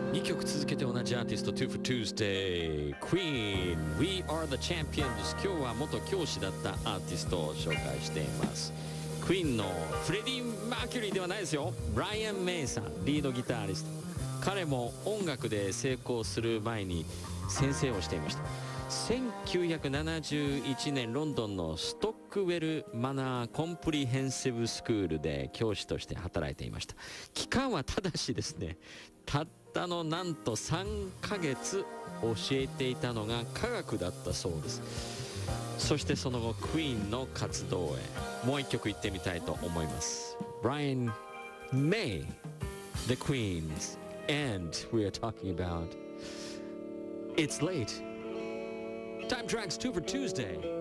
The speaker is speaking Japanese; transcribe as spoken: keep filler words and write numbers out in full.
にきょく続けて同じアーティスト Two for Tuesday Queen We Are the Champions 今日は元教師だったアーティストを紹介しています。 Queen のフレディ・マーキュリーではないですよ。ブライアン・メイさんリードギタリスト。彼も音楽で成功する前に先生をしていました。せんきゅうひゃくななじゅういちねんロンドンのストックウェルマナーコンプリヘンシブスクールで教師として働いていました。期間はただしですね、たったのなんとさんかげつ教えていたのが科学だったそうです。そしてその後クイーンの活動へもう一曲行ってみたいと思います。 Brian May The Queens and we are talking about It's Late Time Tracks two for Tuesday